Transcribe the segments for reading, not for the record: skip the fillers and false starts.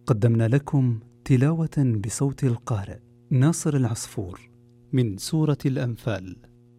قدمنا لكم تلاوة بصوت القارئ ناصر العصفور من سورة الأنفال.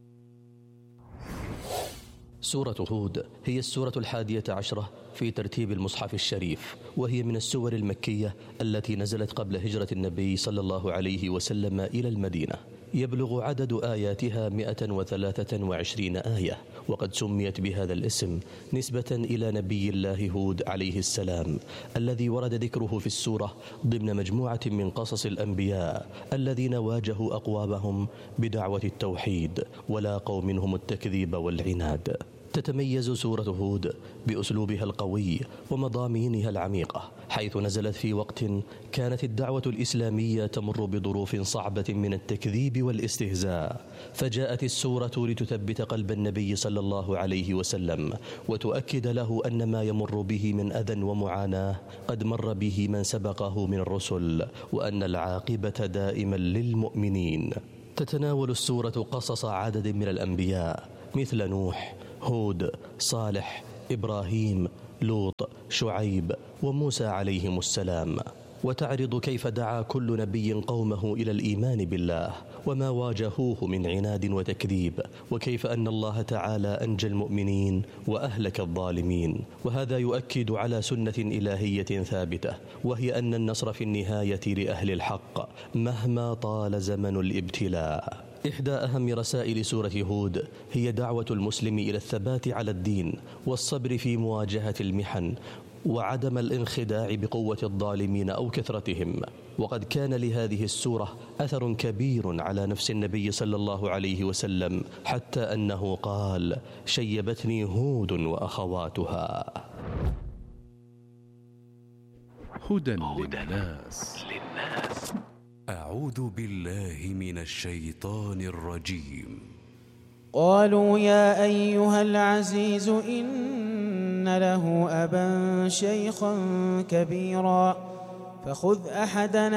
سورة هود هي السورة 11 في ترتيب المصحف الشريف، وهي من السور المكية التي نزلت قبل هجرة النبي صلى الله عليه وسلم إلى المدينة. يبلغ عدد آياتها 123 آية، وقد سميت بهذا الاسم نسبة إلى نبي الله هود عليه السلام، الذي ورد ذكره في السورة ضمن مجموعة من قصص الأنبياء الذين واجهوا أقوامهم بدعوة التوحيد ولاقوا منهم التكذيب والعناد. تتميز سورة هود بأسلوبها القوي ومضامينها العميقة، حيث نزلت في وقت كانت الدعوة الإسلامية تمر بظروف صعبة من التكذيب والاستهزاء، فجاءت السورة لتثبت قلب النبي صلى الله عليه وسلم وتؤكد له أن ما يمر به من أذى ومعاناة قد مر به من سبقه من الرسل، وأن العاقبة دائما للمؤمنين. تتناول السورة قصص عدد من الأنبياء مثل نوح، هود، صالح، إبراهيم، لوط، شعيب وموسى عليهم السلام، وتعرض كيف دعا كل نبي قومه إلى الإيمان بالله وما واجهوه من عناد وتكذيب، وكيف أن الله تعالى أنجى المؤمنين وأهلك الظالمين. وهذا يؤكد على سنة إلهية ثابتة، وهي أن النصر في النهاية لأهل الحق مهما طال زمن الابتلاء. إحدى أهم رسائل سورة هود هي دعوة المسلم إلى الثبات على الدين والصبر في مواجهة المحن، وعدم الانخداع بقوة الظالمين أو كثرتهم. وقد كان لهذه السورة أثر كبير على نفس النبي صلى الله عليه وسلم، حتى أنه قال: شيبتني هود وأخواتها. هدى للناس. أعوذ بالله من الشيطان الرجيم. قالوا يا أيها العزيز إن له أبا شيخا كبيرا فخذ أحدنا